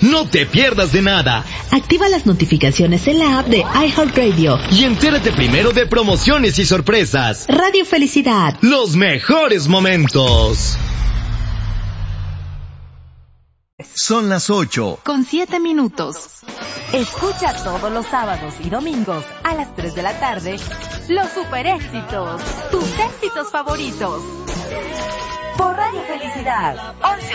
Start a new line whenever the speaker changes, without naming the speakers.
No te pierdas de nada.
Activa las notificaciones en la app de iHeartRadio
y entérate primero de promociones y sorpresas.
Radio Felicidad.
Los mejores momentos.
Son las
8:07. Escucha todos los sábados y domingos a las 3 de la tarde los super éxitos, tus éxitos favoritos. Por Radio Felicidad, 11.